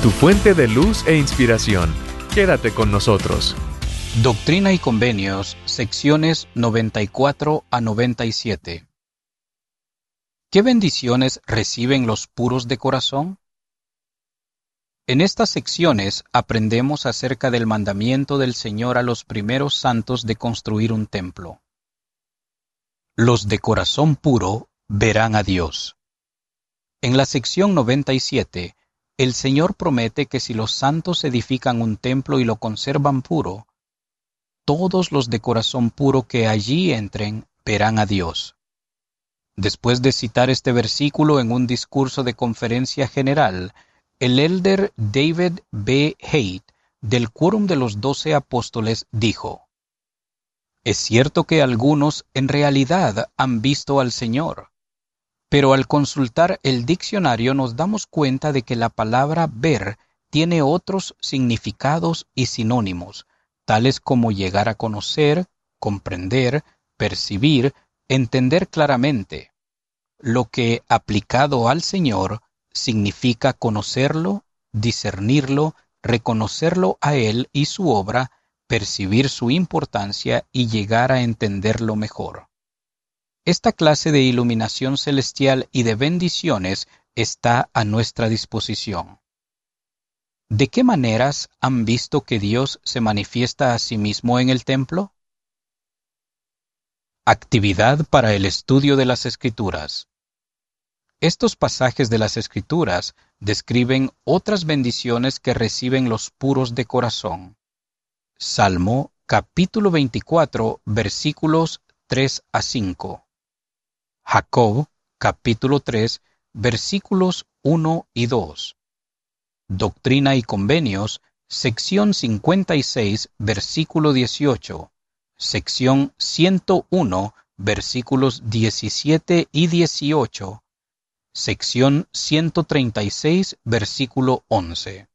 tu fuente de luz e inspiración. Quédate con nosotros. Doctrina y Convenios, secciones 94 a 97. ¿Qué bendiciones reciben los puros de corazón? En estas secciones aprendemos acerca del mandamiento del Señor a los primeros santos de construir un templo. Los de corazón puro verán a Dios. En la sección 97, el Señor promete que si los santos edifican un templo y lo conservan puro, todos los de corazón puro que allí entren verán a Dios. Después de citar este versículo en un discurso de conferencia general, el elder David B. Haight, del Quórum de los 12 Apóstoles, dijo: «Es cierto que algunos en realidad han visto al Señor, pero al consultar el diccionario nos damos cuenta de que la palabra ver tiene otros significados y sinónimos, tales como llegar a conocer, comprender, percibir, entender claramente, lo que, aplicado al Señor, significa conocerlo, discernirlo, reconocerlo a Él y su obra, percibir su importancia y llegar a entenderlo mejor». Esta clase de iluminación celestial y de bendiciones está a nuestra disposición. ¿De qué maneras han visto que Dios se manifiesta a sí mismo en el templo? Actividad para el estudio de las Escrituras. Estos pasajes de las Escrituras describen otras bendiciones que reciben los puros de corazón. Salmo, capítulo 24, versículos 3 a 5. Jacob, capítulo 3, versículos 1 y 2. Doctrina y Convenios, sección 56, versículo 18. Sección 101, versículos 17 y 18. Sección 136, versículo 11.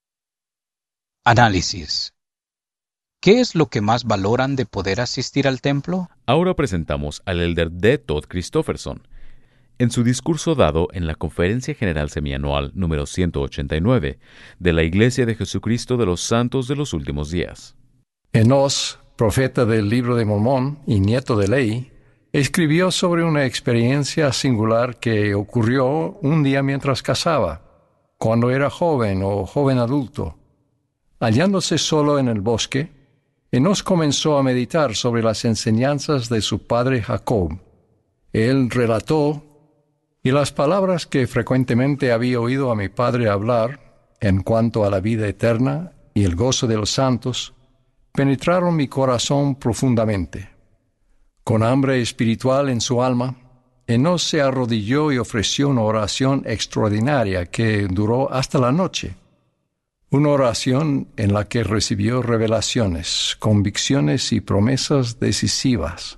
Análisis. ¿Qué es lo que más valoran de poder asistir al templo? Ahora presentamos al elder D. Todd Christofferson en su discurso dado en la Conferencia General Semianual número 189 de la Iglesia de Jesucristo de los Santos de los Últimos Días. Enos, profeta del Libro de Mormón y nieto de Lehi, escribió sobre una experiencia singular que ocurrió un día mientras cazaba, cuando era joven o joven adulto. Hallándose solo en el bosque, Enos comenzó a meditar sobre las enseñanzas de su padre Jacob. Él relató: «Y las palabras que frecuentemente había oído a mi padre hablar en cuanto a la vida eterna y el gozo de los santos, penetraron mi corazón profundamente». Con hambre espiritual en su alma, Enos se arrodilló y ofreció una oración extraordinaria que duró hasta la noche. Una oración en la que recibió revelaciones, convicciones y promesas decisivas.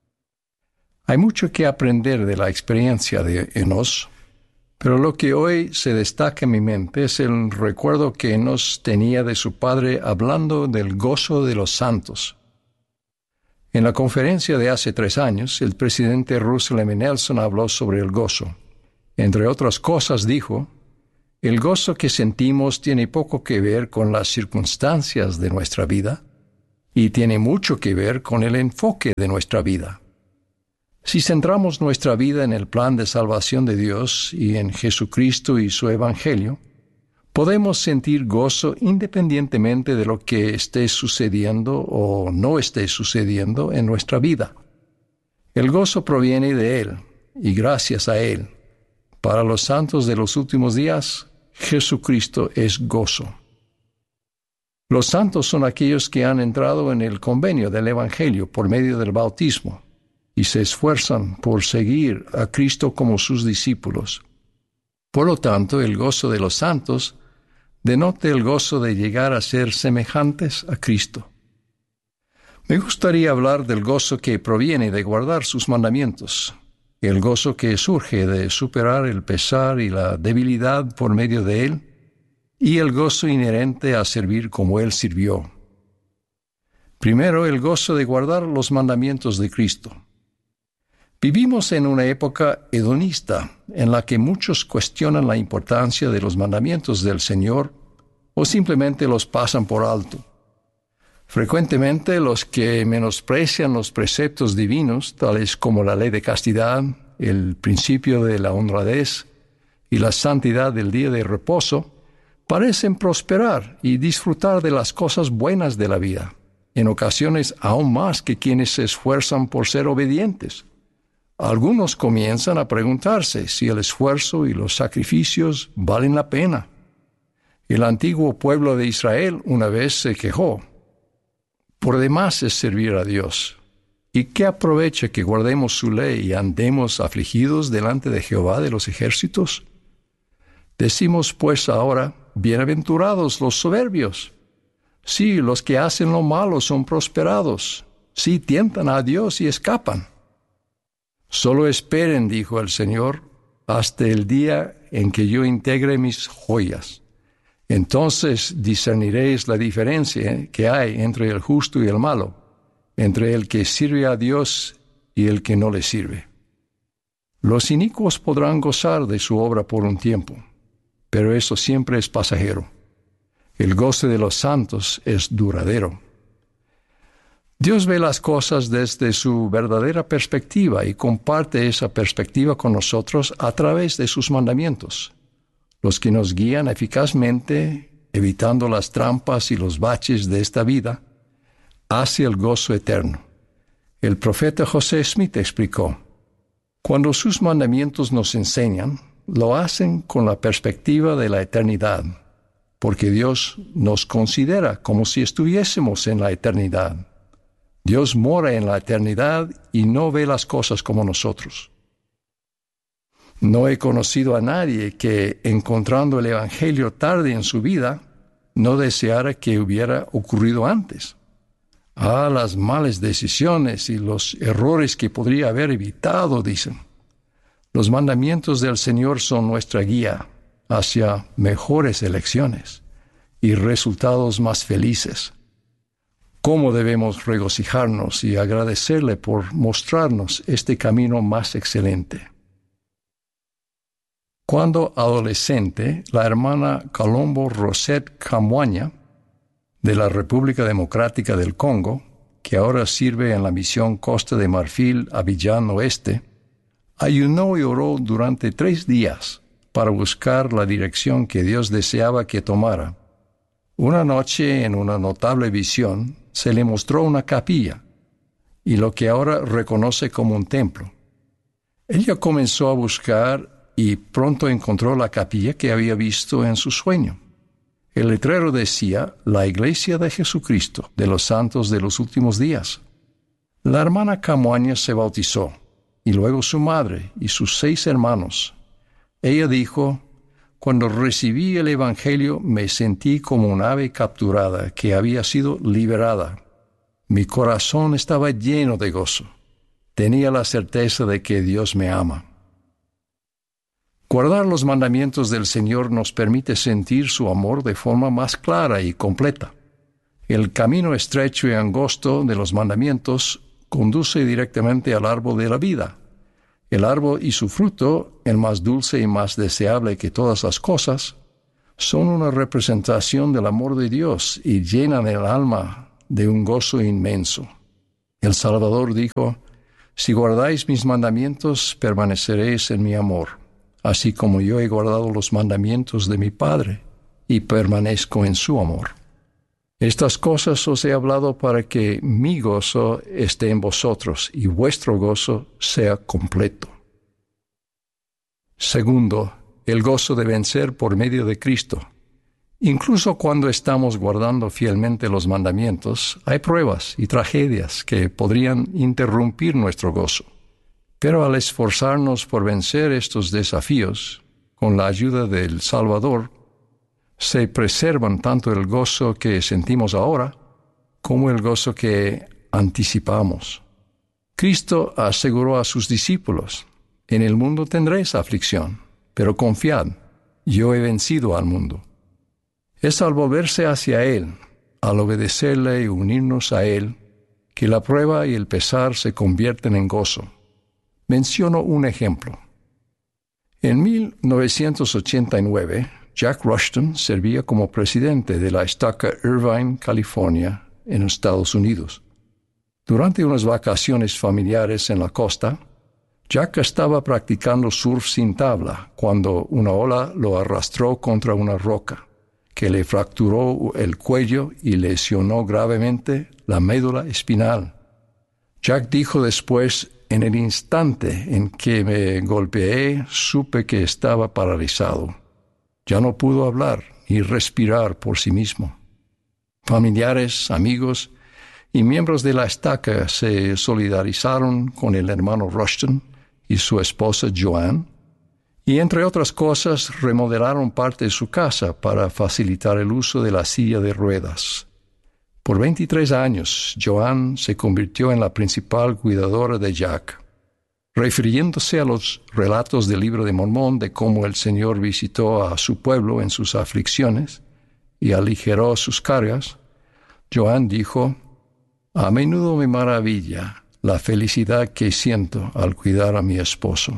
Hay mucho que aprender de la experiencia de Enos, pero lo que hoy se destaca en mi mente es el recuerdo que Enos tenía de su padre hablando del gozo de los santos. En la conferencia de hace 3 años, el presidente Russell M. Nelson habló sobre el gozo. Entre otras cosas dijo: «El gozo que sentimos tiene poco que ver con las circunstancias de nuestra vida y tiene mucho que ver con el enfoque de nuestra vida. Si centramos nuestra vida en el plan de salvación de Dios y en Jesucristo y su Evangelio, podemos sentir gozo independientemente de lo que esté sucediendo o no esté sucediendo en nuestra vida. El gozo proviene de Él y gracias a Él. Para los santos de los últimos días, Jesucristo es gozo». Los santos son aquellos que han entrado en el convenio del Evangelio por medio del bautismo y se esfuerzan por seguir a Cristo como sus discípulos. Por lo tanto, el gozo de los santos denota el gozo de llegar a ser semejantes a Cristo. Me gustaría hablar del gozo que proviene de guardar sus mandamientos, el gozo que surge de superar el pesar y la debilidad por medio de Él, y el gozo inherente a servir como Él sirvió. Primero, el gozo de guardar los mandamientos de Cristo. Vivimos en una época hedonista en la que muchos cuestionan la importancia de los mandamientos del Señor o simplemente los pasan por alto. Frecuentemente los que menosprecian los preceptos divinos, tales como la ley de castidad, el principio de la honradez y la santidad del día de reposo, parecen prosperar y disfrutar de las cosas buenas de la vida, en ocasiones aún más que quienes se esfuerzan por ser obedientes. Algunos comienzan a preguntarse si el esfuerzo y los sacrificios valen la pena. El antiguo pueblo de Israel una vez se quejó: por demás es servir a Dios. ¿Y qué aprovecha que guardemos su ley y andemos afligidos delante de Jehová de los ejércitos? Decimos pues ahora: bienaventurados los soberbios. Sí, los que hacen lo malo son prosperados. Sí, tientan a Dios y escapan. Solo esperen, dijo el Señor, hasta el día en que yo integre mis joyas. Entonces discerniréis la diferencia que hay entre el justo y el malo, entre el que sirve a Dios y el que no le sirve. Los inicuos podrán gozar de su obra por un tiempo, pero eso siempre es pasajero. El goce de los santos es duradero. Dios ve las cosas desde su verdadera perspectiva y comparte esa perspectiva con nosotros a través de sus mandamientos, los que nos guían eficazmente, evitando las trampas y los baches de esta vida, hacia el gozo eterno. El profeta José Smith explicó: cuando sus mandamientos nos enseñan, lo hacen con la perspectiva de la eternidad, porque Dios nos considera como si estuviésemos en la eternidad. Dios mora en la eternidad y no ve las cosas como nosotros. No he conocido a nadie que, encontrando el Evangelio tarde en su vida, no deseara que hubiera ocurrido antes. Las malas decisiones y los errores que podría haber evitado, dicen. Los mandamientos del Señor son nuestra guía hacia mejores elecciones y resultados más felices. ¿Cómo debemos regocijarnos y agradecerle por mostrarnos este camino más excelente? Cuando adolescente, la hermana Colombo Rosette Kamwanya, de la República Democrática del Congo, que ahora sirve en la misión Costa de Marfil, Abiyán Oeste, ayunó y oró durante 3 días para buscar la dirección que Dios deseaba que tomara. Una noche, en una notable visión, se le mostró una capilla y lo que ahora reconoce como un templo. Ella comenzó a buscar y pronto encontró la capilla que había visto en su sueño. El letrero decía: la Iglesia de Jesucristo de los Santos de los Últimos Días. La hermana Kamwanya se bautizó, y luego su madre y sus 6 hermanos. Ella dijo: cuando recibí el Evangelio me sentí como un ave capturada que había sido liberada. Mi corazón estaba lleno de gozo. Tenía la certeza de que Dios me ama. Guardar los mandamientos del Señor nos permite sentir su amor de forma más clara y completa. El camino estrecho y angosto de los mandamientos conduce directamente al árbol de la vida. El árbol y su fruto, el más dulce y más deseable que todas las cosas, son una representación del amor de Dios y llenan el alma de un gozo inmenso. El Salvador dijo: si guardáis mis mandamientos, permaneceréis en mi amor, así como yo he guardado los mandamientos de mi Padre y permanezco en su amor. Estas cosas os he hablado para que mi gozo esté en vosotros y vuestro gozo sea completo. Segundo, el gozo de vencer por medio de Cristo. Incluso cuando estamos guardando fielmente los mandamientos, hay pruebas y tragedias que podrían interrumpir nuestro gozo. Pero al esforzarnos por vencer estos desafíos, con la ayuda del Salvador, se preservan tanto el gozo que sentimos ahora como el gozo que anticipamos. Cristo aseguró a sus discípulos: en el mundo tendréis aflicción, pero confiad, yo he vencido al mundo. Es al volverse hacia Él, al obedecerle y unirnos a Él, que la prueba y el pesar se convierten en gozo. Menciono un ejemplo. En 1989, Jack Rushton servía como presidente de la estaca Irvine, California, en Estados Unidos. Durante unas vacaciones familiares en la costa, Jack estaba practicando surf sin tabla cuando una ola lo arrastró contra una roca, que le fracturó el cuello y lesionó gravemente la médula espinal. Jack dijo después: en el instante en que me golpeé, supe que estaba paralizado. Ya no pudo hablar ni respirar por sí mismo. Familiares, amigos y miembros de la estaca se solidarizaron con el hermano Rushton y su esposa Joanne, y entre otras cosas remodelaron parte de su casa para facilitar el uso de la silla de ruedas. Por 23 años, Joanne se convirtió en la principal cuidadora de Jack. Refiriéndose a los relatos del Libro de Mormón de cómo el Señor visitó a su pueblo en sus aflicciones y aligeró sus cargas, Joanne dijo: a menudo me maravilla la felicidad que siento al cuidar a mi esposo.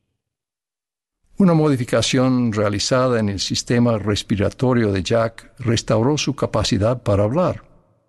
Una modificación realizada en el sistema respiratorio de Jack restauró su capacidad para hablar,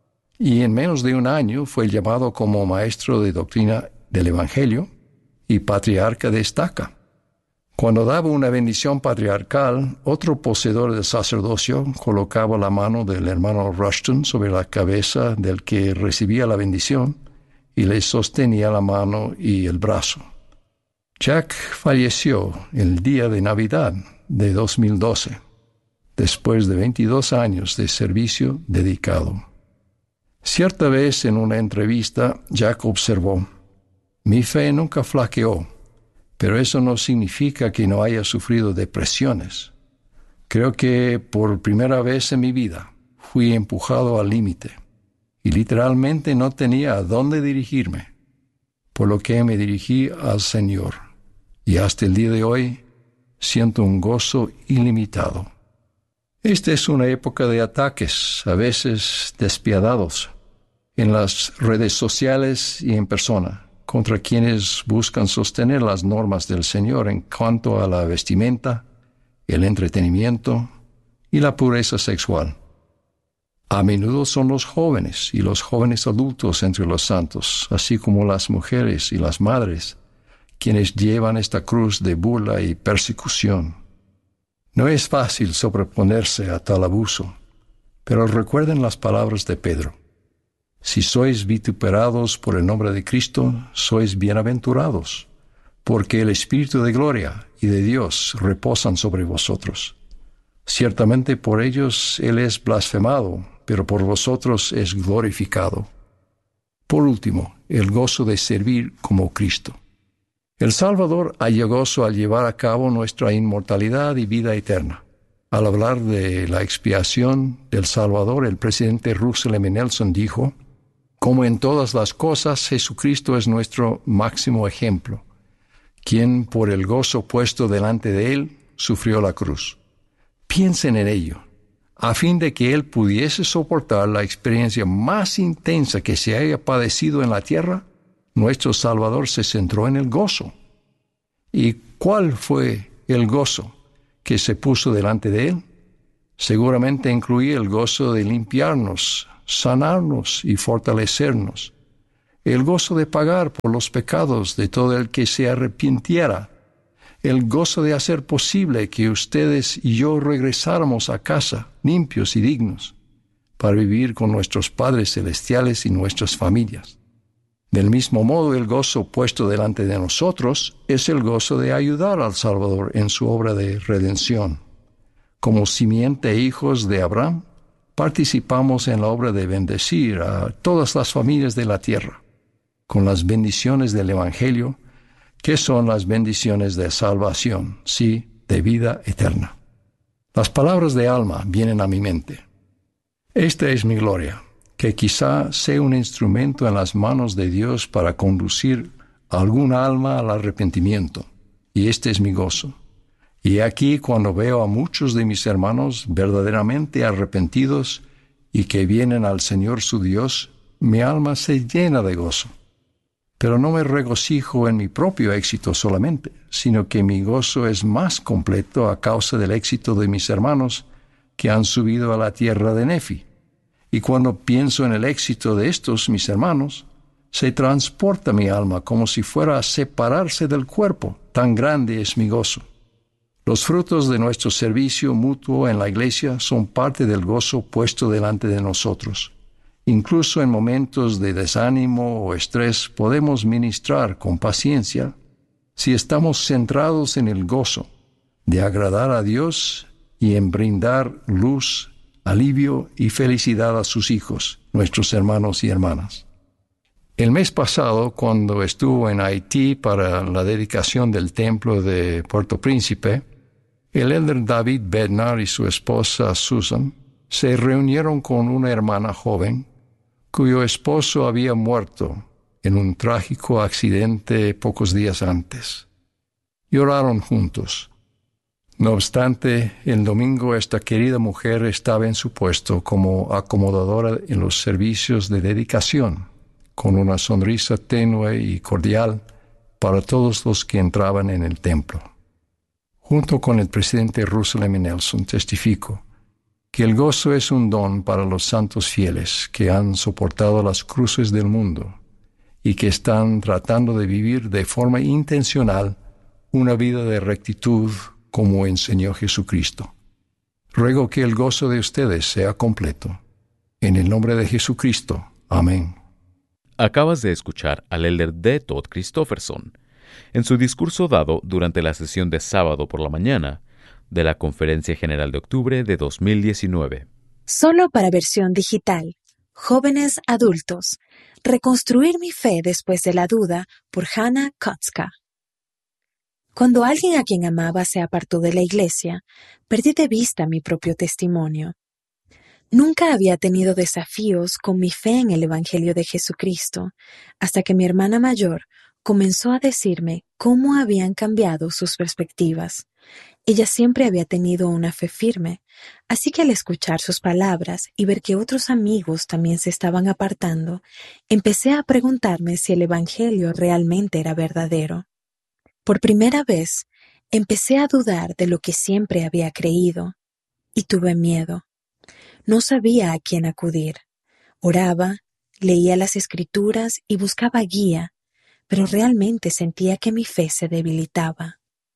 y en menos de un año fue llamado como maestro de doctrina del Evangelio y patriarca de estaca. Cuando daba una bendición patriarcal, otro poseedor del sacerdocio colocaba la mano del hermano Rushton sobre la cabeza del que recibía la bendición y le sostenía la mano y el brazo. Jack falleció el día de Navidad de 2012, después de 22 años de servicio dedicado. Cierta vez en una entrevista, Jack observó: mi fe nunca flaqueó, pero eso no significa que no haya sufrido depresiones. Creo que por primera vez en mi vida fui empujado al límite y literalmente no tenía a dónde dirigirme, por lo que me dirigí al Señor, y hasta el día de hoy siento un gozo ilimitado. Esta es una época de ataques, a veces despiadados, en las redes sociales y en persona, contra quienes buscan sostener las normas del Señor en cuanto a la vestimenta, el entretenimiento y la pureza sexual. A menudo son los jóvenes y los jóvenes adultos entre los santos, así como las mujeres y las madres, quienes llevan esta cruz de burla y persecución. No es fácil sobreponerse a tal abuso, pero recuerden las palabras de Pedro: si sois vituperados por el nombre de Cristo, sois bienaventurados, porque el Espíritu de gloria y de Dios reposan sobre vosotros. Ciertamente por ellos Él es blasfemado, pero por vosotros es glorificado. Por último, el gozo de servir como Cristo. El Salvador halla gozo al llevar a cabo nuestra inmortalidad y vida eterna. Al hablar de la expiación del Salvador, el presidente Russell M. Nelson dijo: como en todas las cosas, Jesucristo es nuestro máximo ejemplo, quien por el gozo puesto delante de Él sufrió la cruz. Piensen en ello, a fin de que Él pudiese soportar la experiencia más intensa que se haya padecido en la tierra. Nuestro Salvador se centró en el gozo. ¿Y cuál fue el gozo que se puso delante de Él? Seguramente incluía el gozo de limpiarnos, sanarnos y fortalecernos, el gozo de pagar por los pecados de todo el que se arrepintiera, el gozo de hacer posible que ustedes y yo regresáramos a casa limpios y dignos para vivir con nuestros padres celestiales y nuestras familias. Del mismo modo, el gozo puesto delante de nosotros es el gozo de ayudar al Salvador en su obra de redención. Como simiente e hijos de Abraham, participamos en la obra de bendecir a todas las familias de la tierra con las bendiciones del Evangelio, que son las bendiciones de salvación, sí, de vida eterna. Las palabras de Alma vienen a mi mente. Esta es mi gloria, que quizá sea un instrumento en las manos de Dios para conducir a algún alma al arrepentimiento, y este es mi gozo. Y aquí cuando veo a muchos de mis hermanos verdaderamente arrepentidos y que vienen al Señor su Dios, mi alma se llena de gozo. Pero no me regocijo en mi propio éxito solamente, sino que mi gozo es más completo a causa del éxito de mis hermanos que han subido a la tierra de Nefi. Y cuando pienso en el éxito de estos mis hermanos, se transporta mi alma como si fuera a separarse del cuerpo, tan grande es mi gozo. Los frutos de nuestro servicio mutuo en la iglesia son parte del gozo puesto delante de nosotros. Incluso en momentos de desánimo o estrés podemos ministrar con paciencia si estamos centrados en el gozo de agradar a Dios y en brindar luz, alivio y felicidad a sus hijos, nuestros hermanos y hermanas. El mes pasado, cuando estuvo en Haití para la dedicación del templo de Puerto Príncipe, el elder David Bednar y su esposa Susan se reunieron con una hermana joven cuyo esposo había muerto en un trágico accidente pocos días antes. Lloraron juntos. No obstante, el domingo esta querida mujer estaba en su puesto como acomodadora en los servicios de dedicación, con una sonrisa tenue y cordial para todos los que entraban en el templo. Junto con el presidente Russell M. Nelson testifico que el gozo es un don para los santos fieles que han soportado las cruces del mundo y que están tratando de vivir de forma intencional una vida de rectitud como enseñó Jesucristo. Ruego que el gozo de ustedes sea completo. En el nombre de Jesucristo. Amén. Acabas de escuchar al elder D. Todd Christofferson en su discurso dado durante la sesión de sábado por la mañana de la Conferencia General de Octubre de 2019. Solo para versión digital. Jóvenes adultos. Reconstruir mi fe después de la duda, por Hannah Kotzka. Cuando alguien a quien amaba se apartó de la iglesia, perdí de vista mi propio testimonio. Nunca había tenido desafíos con mi fe en el Evangelio de Jesucristo, hasta que mi hermana mayor comenzó a decirme cómo habían cambiado sus perspectivas. Ella siempre había tenido una fe firme, así que al escuchar sus palabras y ver que otros amigos también se estaban apartando, empecé a preguntarme si el Evangelio realmente era verdadero. Por primera vez, empecé a dudar de lo que siempre había creído, y tuve miedo. No sabía a quién acudir. Oraba, leía las Escrituras y buscaba guía, pero realmente sentía que mi fe se debilitaba.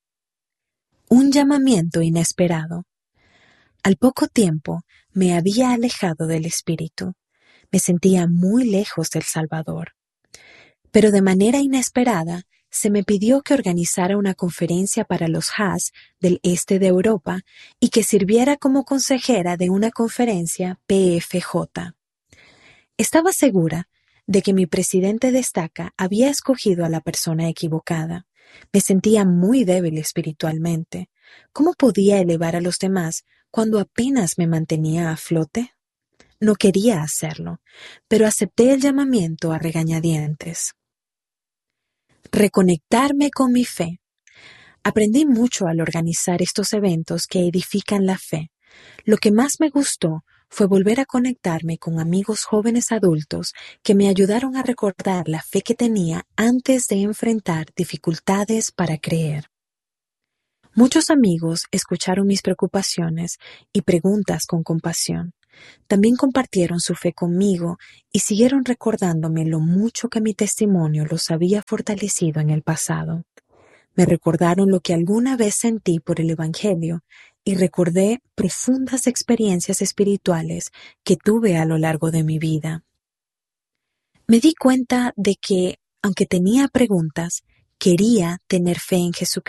Un llamamiento inesperado. Al poco tiempo me había alejado del Espíritu. Me sentía muy lejos del Salvador. Pero de manera inesperada se me pidió que organizara una conferencia para los Haas del este de Europa y que sirviera como consejera de una conferencia PFJ. Estaba segura de que mi presidente de estaca había escogido a la persona equivocada. Me sentía muy débil espiritualmente. ¿Cómo podía elevar a los demás cuando apenas me mantenía a flote? No quería hacerlo, pero acepté el llamamiento a regañadientes. Reconectarme con mi fe. Aprendí mucho al organizar estos eventos que edifican la fe. Lo que más me gustó fue volver a conectarme con amigos jóvenes adultos que me ayudaron a recordar la fe que tenía antes de enfrentar dificultades para creer. Muchos amigos escucharon mis preocupaciones y preguntas con compasión. También compartieron su fe conmigo y siguieron recordándome lo mucho que mi testimonio los había fortalecido en el pasado. Me recordaron lo que alguna vez sentí por el Evangelio y recordé profundas experiencias espirituales que tuve a lo largo de mi vida. Me di cuenta de que, aunque tenía preguntas, quería tener fe en Jesucristo.